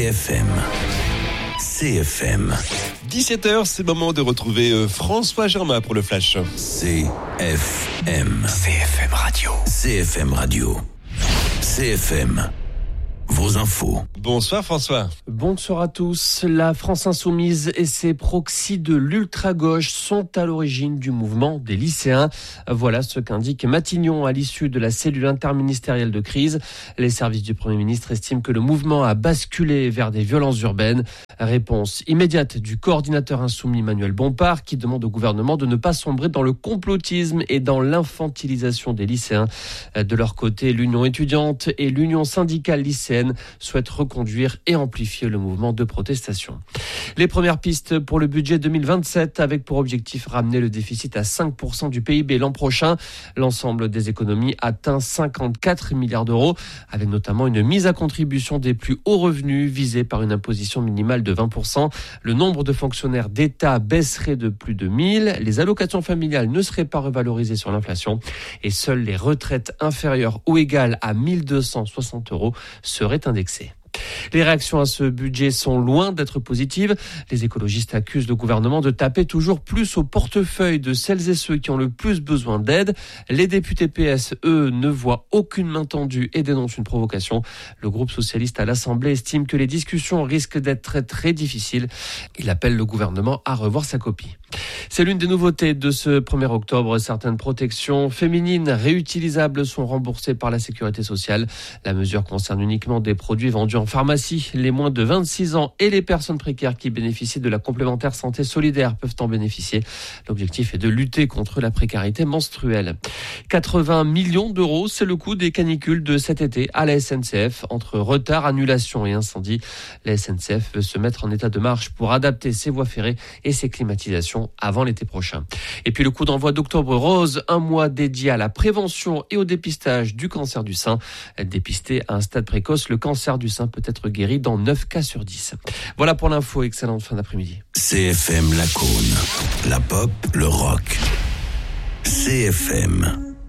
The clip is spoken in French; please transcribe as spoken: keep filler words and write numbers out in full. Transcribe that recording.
F M. C F M. dix-sept heures, c'est le moment de retrouver euh, François Germain pour le Flash. C F M. C F M Radio. C F M Radio. C F M. Vos infos. Bonsoir François. Bonsoir à tous. La France Insoumise et ses proxys de l'ultra-gauche sont à l'origine du mouvement des lycéens. Voilà ce qu'indique Matignon à l'issue de la cellule interministérielle de crise. Les services du Premier ministre estiment que le mouvement a basculé vers des violences urbaines. Réponse immédiate du coordinateur insoumis Manuel Bompard qui demande au gouvernement de ne pas sombrer dans le complotisme et dans l'infantilisation des lycéens. De leur côté, l'Union étudiante et l'Union syndicale lycéenne souhaitent reconduire et amplifier le mouvement de protestation. Les premières pistes pour le budget deux mille vingt-sept avec pour objectif ramener le déficit à cinq pour cent du P I B l'an prochain. L'ensemble des économies atteint cinquante-quatre milliards d'euros avec notamment une mise à contribution des plus hauts revenus visée par une imposition minimale de vingt pour cent. Le nombre de fonctionnaires d'État baisserait de plus de mille. Les allocations familiales ne seraient pas revalorisées sur l'inflation et seules les retraites inférieures ou égales à mille deux cent soixante euros seraient indexées. Les réactions à ce budget sont loin d'être positives. Les écologistes accusent le gouvernement de taper toujours plus au portefeuille de celles et ceux qui ont le plus besoin d'aide. Les députés P S, eux, ne voient aucune main tendue et dénoncent une provocation. Le groupe socialiste à l'Assemblée estime que les discussions risquent d'être très, très difficiles. Il appelle le gouvernement à revoir sa copie. C'est l'une des nouveautés de ce premier octobre. Certaines protections féminines réutilisables sont remboursées par la sécurité sociale. La mesure concerne uniquement des produits vendus en pharmacie. Les moins de vingt-six ans et les personnes précaires qui bénéficient de la complémentaire santé solidaire peuvent en bénéficier. L'objectif est de lutter contre la précarité menstruelle. quatre-vingts millions d'euros, c'est le coût des canicules de cet été à la S N C F. Entre retard, annulation et incendie, la S N C F veut se mettre en état de marche pour adapter ses voies ferrées et ses climatisations avant l'été prochain. Et puis le coup d'envoi d'Octobre Rose, un mois dédié à la prévention et au dépistage du cancer du sein. Dépisté à un stade précoce, le cancer du sein peut être guéri dans neuf cas sur dix. Voilà pour l'info, excellente fin d'après-midi. C F M Lacaune. La pop, le rock. C F M.